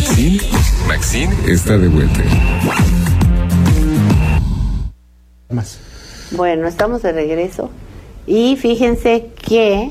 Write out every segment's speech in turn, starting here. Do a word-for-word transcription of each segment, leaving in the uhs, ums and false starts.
Maxine, Maxine está de vuelta. Más. Bueno, estamos de regreso y fíjense que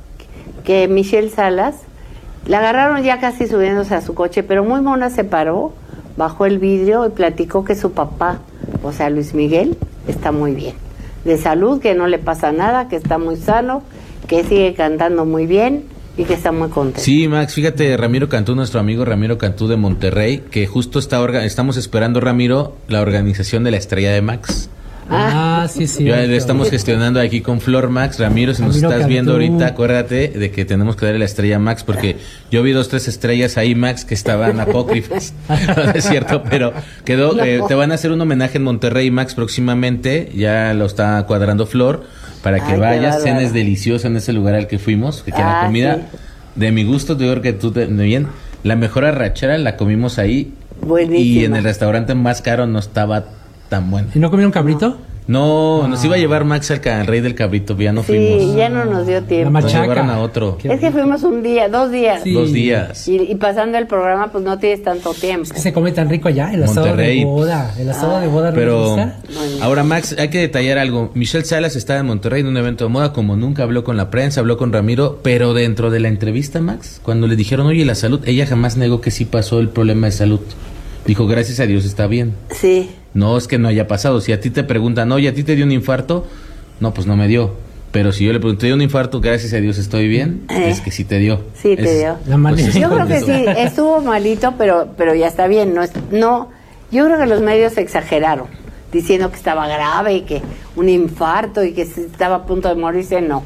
que Michelle Salas la agarraron ya casi subiéndose a su coche, pero muy mona se paró, bajó el vidrio y platicó que su papá, o sea Luis Miguel, está muy bien, de salud, que no le pasa nada, que está muy sano, que sigue cantando muy bien y que está muy contento. Sí, Max, fíjate, Ramiro Cantú, nuestro amigo Ramiro Cantú de Monterrey, que justo está orga- estamos esperando, Ramiro, la organización de la Estrella de Max. Ah, sí, sí. Ya le estamos gestionando aquí con Flor Max. Ramiro, si nos Ramiro estás Cantú. viendo ahorita, acuérdate de que tenemos que darle la estrella a Max, porque yo vi dos, tres estrellas ahí, Max, que estaban apócrifas. No es cierto, pero quedó, No. eh, te van a hacer un homenaje en Monterrey, Max, próximamente. Ya lo está cuadrando Flor, para que Ay, qué vayas, bárbaro. cenes delicioso en ese lugar al que fuimos, que Ah, la comida, sí. de mi gusto, te digo que tú, te, bien, la mejor arrachera la comimos ahí. Buenísima. Y en el restaurante más caro no estaba tan bueno. ¿Y no comieron cabrito? No, nos iba a llevar Max al, ca- al Rey del Cabrito, pero ya no Sí, fuimos. ya no nos dio tiempo. La Nos machaca. llevaron a otro. Qué Es que fuimos un día, dos días. Sí. Dos días. Y, y pasando el programa, pues no tienes tanto tiempo. Es que se come tan rico allá, el asado Monterrey. de boda. El asado Ah, de boda, ¿no les Pero gusta? ahora, Max, hay que detallar algo. Michelle Salas estaba en Monterrey en un evento de moda, como nunca habló con la prensa, habló con Ramiro, pero dentro de la entrevista, Max, cuando le dijeron, oye, la salud, ella jamás negó que sí pasó el problema de salud. Dijo, gracias a Dios está bien. Sí. No es que no haya pasado. Si a ti te preguntan, oye, ¿a ti te dio un infarto? No, pues no me dio. Pero si yo le pregunté, ¿te dio un infarto? Gracias a Dios estoy bien. Eh. Es que sí te dio. Sí, te Es- dio. La manera. es Yo creo que eso. sí, estuvo malito, pero pero ya está bien. No, es- no, yo creo que los medios exageraron, diciendo que estaba grave y que un infarto y que se estaba a punto de morirse. No.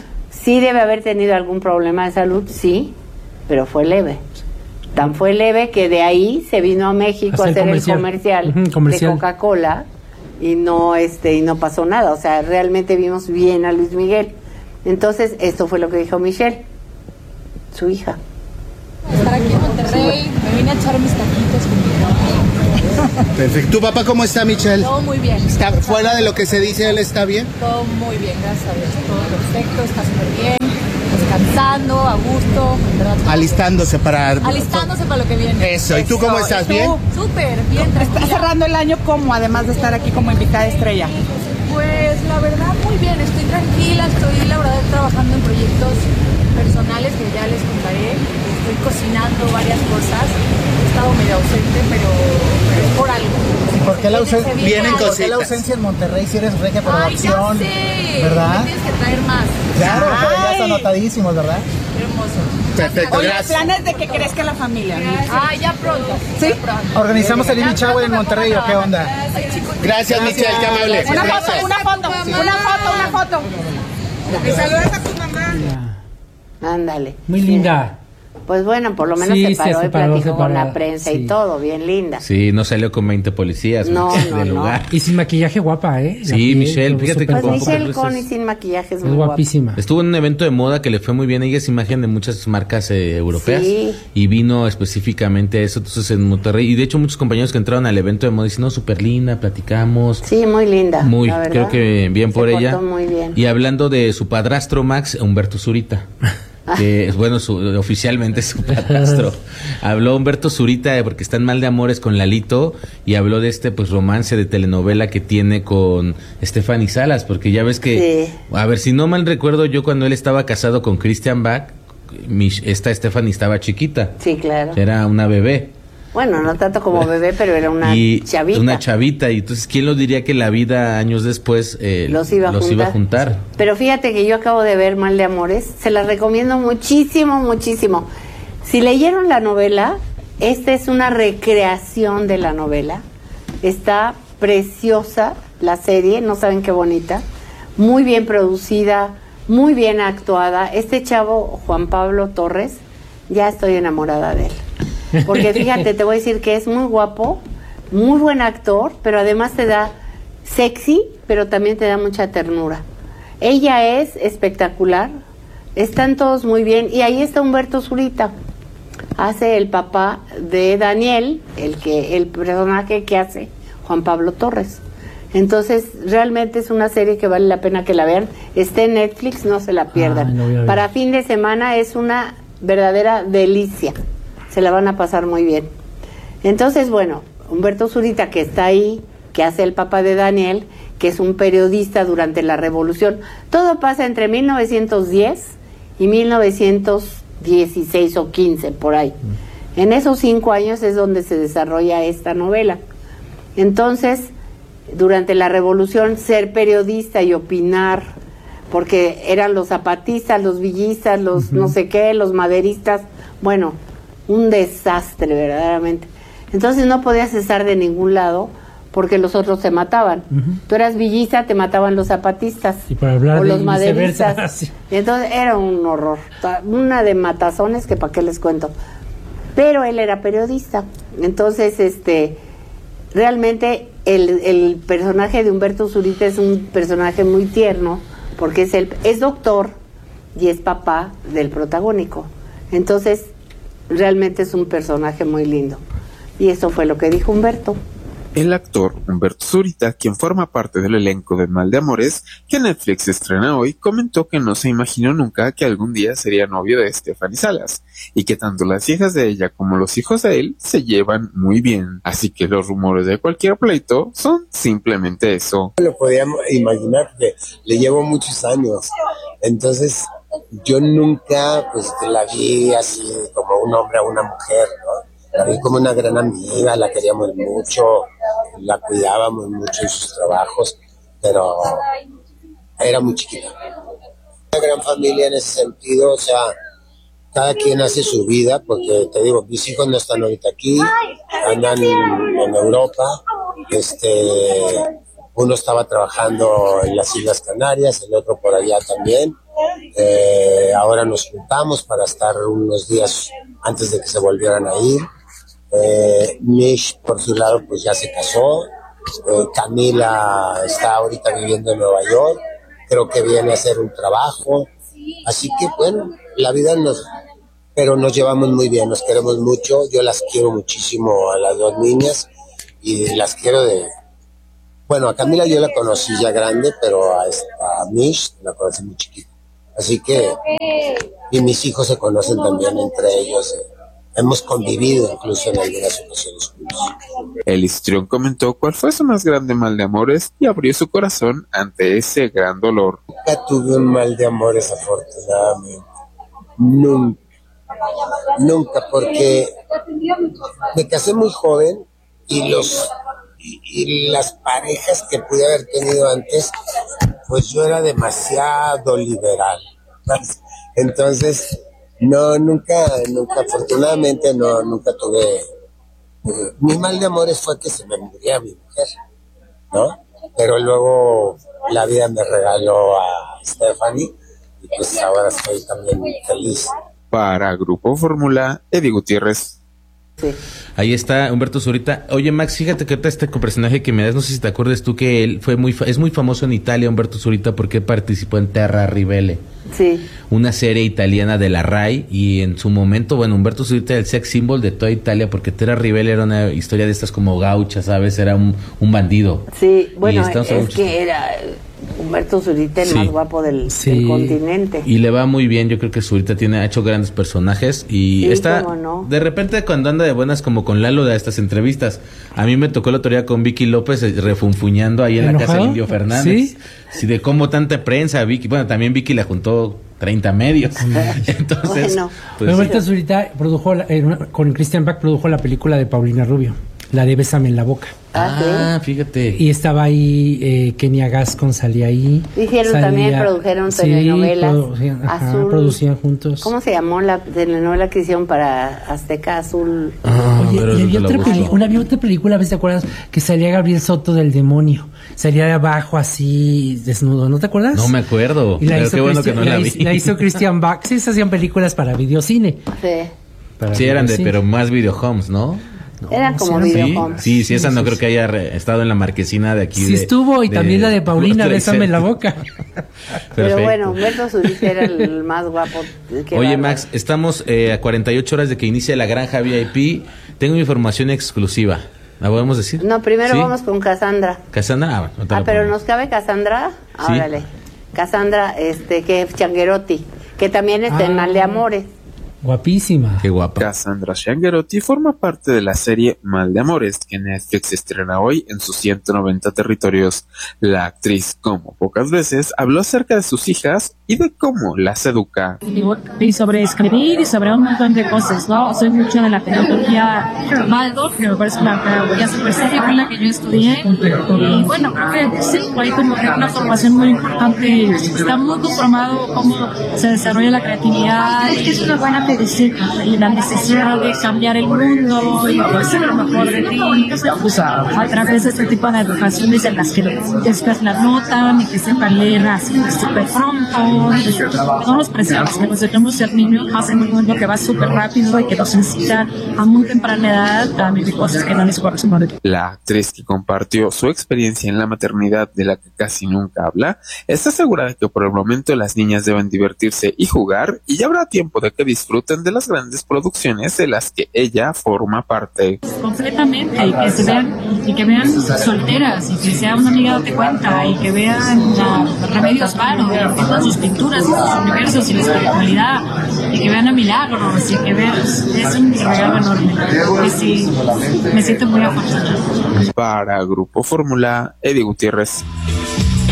Sí debe haber tenido algún problema de salud, sí, pero fue leve. Tan fue leve que de ahí se vino a México a Hacer hacer el comercial. comercial, Ujú, comercial. de Coca-Cola y no este y no pasó nada. O sea, realmente vimos bien a Luis Miguel. Entonces, esto fue lo que dijo Michelle, su hija. Estar aquí en Monterrey, me vine a echar mis taquitos con mi familia. Perfecto. ¿Tu papá cómo está, Michelle? Todo muy bien. ¿Está fuera de lo que se dice, él está bien? Todo muy bien, gracias a Dios. Todo perfecto, está súper bien. Descansando, a gusto. en verdad. Alistándose para... Alistándose para lo que viene. Eso. ¿Y tú cómo estás? ¿Bien? Súper, bien, Está tranquila. cerrando el año como, además de estar aquí como invitada estrella. Pues la verdad muy bien, estoy tranquila, estoy la verdad trabajando en proyectos personales que ya les contaré. Estoy cocinando varias cosas. He estado medio ausente, pero, pero es por algo. ¿Por qué la Se ausencia? viene Vienen algo. ¿Por qué la ausencia en Monterrey si eres regia por Ay, ya adopción? sé. ¿Verdad? Me tienes que traer más. Claro, pero ya Ay. están anotadísimos, ¿verdad? Qué hermoso. Perfecto, Oye, gracias. planes de que crezca la familia. Ah, ya pronto. ¿Sí? Ya pronto. ¿Organizamos el Baby Shower en Monterrey o qué onda? Ay, chicos. Gracias, Michelle, qué amable. Una Gracias. foto, una foto, una foto, una foto. Me saludas a tu mamá. Ándale. Muy linda. Pues bueno, por lo menos Sí, se se paró y separó, platicó con separó, la prensa sí. y todo, bien linda. Sí, no salió con veinte policías, No, Max, no, del no. lugar. Y sin maquillaje guapa, ¿eh? La Sí, piel, Michelle, todo fíjate que súper Pues con guapa. Michelle luces. con y sin maquillaje es Es muy guapa. guapísima. Estuvo en un evento de moda que le fue muy bien. Ella es imagen de muchas marcas eh, europeas. Sí. Y vino específicamente a eso. Entonces en Monterrey. Y de hecho, muchos compañeros que entraron al evento de moda dicen: no, súper linda, platicamos. Sí, muy linda. Muy, la verdad. creo que bien por Se ella. portó muy bien. Y hablando de su padrastro, Max, Humberto Zurita. Que es bueno, su, oficialmente es su padrastro. Habló Humberto Zurita de porque están mal de amores con Lalito y habló de este pues romance de telenovela que tiene con Stephanie Salas, porque ya ves que, Sí. a ver, si no mal recuerdo, yo cuando él estaba casado con Christian Bach, mi, esta Stephanie estaba chiquita, Sí, claro. era una bebé. Bueno, no tanto como bebé, pero era una y chavita. Una chavita, y entonces, ¿quién lo diría que la vida años después eh, Los iba a juntar. juntar? Pero fíjate que yo acabo de ver Mal de Amores, se las recomiendo muchísimo, muchísimo. Si leyeron la novela, esta es una recreación de la novela. Está preciosa la serie, no saben qué bonita, muy bien producida, muy bien actuada. Este chavo, Juan Pablo Torres, ya estoy enamorada de él. Porque fíjate, te voy a decir que es muy guapo, muy buen actor, pero además te da sexy, pero también te da mucha ternura. Ella es espectacular, están todos muy bien, y ahí está Humberto Zurita, hace el papá de Daniel, el que el personaje que hace Juan Pablo Torres. Entonces, realmente es una serie que vale la pena que la vean. Está en Netflix, no se la pierdan. Ay, no voy a ver. Para fin de semana es una verdadera delicia. se la van a pasar muy bien. Entonces, bueno, Humberto Zurita, que está ahí, que hace el papá de Daniel, que es un periodista durante la Revolución. Todo pasa entre mil novecientos diez y mil novecientos dieciséis o quince, por ahí. En esos cinco años es donde se desarrolla esta novela. Entonces, durante la Revolución, ser periodista y opinar, porque eran los zapatistas, los villistas, los uh-huh. no sé qué, los maderistas, bueno, un desastre verdaderamente. Entonces no podías estar de ningún lado porque los otros te mataban. Uh-huh. Tú eras villista, te mataban los zapatistas y para hablar o de los maderistas. Sí. Y entonces era un horror, una de matazones que para qué les cuento. Pero él era periodista, entonces este realmente el, el personaje de Humberto Zurita es un personaje muy tierno porque es el es doctor y es papá del protagónico. Entonces realmente es un personaje muy lindo. Y eso fue lo que dijo Humberto. El actor Humberto Zurita, quien forma parte del elenco de Mal de Amores, que Netflix estrena hoy, comentó que no se imaginó nunca que algún día sería novio de Stephanie Salas, y que tanto las hijas de ella como los hijos de él se llevan muy bien. Así que los rumores de cualquier pleito son simplemente eso. No lo podíamos imaginar porque le llevo muchos años, entonces yo nunca pues la vi así como un hombre a una mujer, ¿no? La vi como una gran amiga, la queríamos mucho, la cuidábamos mucho en sus trabajos, pero era muy chiquita. Una gran familia en ese sentido, o sea, cada quien hace su vida, porque te digo, mis hijos no están ahorita aquí, andan en Europa, este, uno estaba trabajando en las Islas Canarias, el otro por allá también. Eh, ahora nos juntamos para estar unos días antes de que se volvieran a ir. Eh, Mish, por su lado, pues ya se casó. Eh, Camila está ahorita viviendo en Nueva York. Creo que viene a hacer un trabajo. Así que, bueno, la vida nos... Pero nos llevamos muy bien, nos queremos mucho. Yo las quiero muchísimo a las dos niñas y las quiero de... Bueno, a Camila yo la conocí ya grande, pero a, esta, a Mish la conocí muy chiquita. Así que... Y mis hijos se conocen también entre ellos. Eh. Hemos convivido incluso en algunas ocasiones juntos. El histrión comentó cuál fue su más grande mal de amores y abrió su corazón ante ese gran dolor. Nunca tuve un mal de amores, afortunadamente. Nunca. Nunca, porque me casé muy joven y los y, y las parejas que pude haber tenido antes, pues yo era demasiado liberal. Entonces, no, nunca, nunca, afortunadamente no, nunca tuve. Eh, mi mal de amores fue que se me murió mi mujer, ¿no? Pero luego la vida me regaló a Stephanie y pues ahora estoy también muy feliz. Para Grupo Fórmula, Eddie Gutiérrez. Sí. Ahí está Humberto Zurita. Oye, Max, fíjate que ahorita este personaje que me das, no sé si te acuerdas tú que él fue muy fa- es muy famoso en Italia, Humberto Zurita, porque participó en Terra Ribelle. Sí. Una serie italiana de la RAI, y en su momento, bueno, Humberto Zurita era el sex symbol de toda Italia, porque Terra Ribelle era una historia de estas como gaucha, ¿sabes? Era un, un bandido. Sí, bueno, es muchos... que era Humberto Zurita el sí. más guapo del, sí. del continente. Y le va muy bien, yo creo que Zurita tiene, ha hecho grandes personajes y sí, está, no. de repente cuando anda de buenas como con Lalo de estas entrevistas, a mí me tocó la autoridad con Vicky López eh, refunfuñando ahí en ¿Enojado? la casa de Indio Fernández. ¿Sí? Sí, de cómo tanta prensa, Vicky, bueno, también Vicky la juntó treinta medios. Entonces, bueno. pues, Humberto Zurita produjo, la, eh, con Christian Bach produjo la película de Paulina Rubio, la de Bésame en la boca. Ah, ¿sí? Fíjate. Y estaba ahí eh, Kenia Gascon, salía ahí. Hicieron salía, también, produjeron sí, telenovelas. Producían, ajá, Azul. producían juntos. ¿Cómo se llamó la telenovela que hicieron para Azteca Azul? Ah, Oye, pero y había te otra, la peli- busco. una, había otra película, a ver si te acuerdas, que salía Gabriel Soto del demonio. Salía de abajo así, desnudo, ¿no te acuerdas? No me acuerdo, Y la pero hizo qué bueno que Christian- no la la vi. hizo- La hizo Christian Bach. Sí, se hacían películas para videocine. Sí. Para Sí, eran de, videocine. pero más videohomes, ¿no? No, Eran como sí, eran Sí, videohomes. sí, sí, esa Sí, no sí, creo sí. que haya re- estado en la marquesina de aquí. Sí de- estuvo, y de- también la de Paulina, World Trade Bésame en la Center. boca. Pero Perfecto. bueno, Humberto Zurita era el más guapo. Qué Oye, bárbaro. Max, estamos eh, a cuarenta y ocho horas de que inicie la granja V I P. Tengo información exclusiva. ¿La podemos decir? No, primero ¿Sí? vamos con Cassandra. ¿Cassandra? Ah, bueno, no te Ah, la pero pongo. nos cabe Cassandra. Sí. Órale. Cassandra, este, que es Changuerotti, que también está en Ah. Mal de Amores. Guapísima. Qué guapa. Cassandra Sciangherotti forma parte de la serie Mal de Amores, que Netflix estrena hoy en sus ciento noventa territorios. La actriz, como pocas veces, habló acerca de sus hijas y de cómo las educa. Y sobre escribir y sobre un montón de cosas, ¿no? Soy mucho de la pedagogía Waldorf, que me parece una pedagogía súper seria con la que yo estudié. Y bueno, creo que sí, ahí como que una formación muy importante. Está muy conformado cómo se desarrolla la creatividad. Es que es una buena pedagogía y la necesidad de cambiar el mundo y hacer lo mejor de ti a través de este tipo de educaciones en las que después la notan y que sepan leer así súper pronto. No nos presionamos, que nos debemos ser niños más en un mundo que va súper rápido y que nos necesita a muy temprana edad a vivir cosas que no les corresponden. La actriz, que compartió su experiencia en la maternidad de la que casi nunca habla, está segura de que por el momento las niñas deben divertirse y jugar, y ya habrá tiempo de que disfruten de las grandes producciones de las que ella forma parte. Completamente, y que se vean, y que vean solteras, y que sea una amiga de cuenta, y que vean uh, Remedios Varo, y que vean sus pinturas, sus universos y la espiritualidad, y que vean a Milagros, y que vean, es un regalo enorme. Y sí, me siento muy afortunada. Para Grupo Fórmula, Eddie Gutiérrez.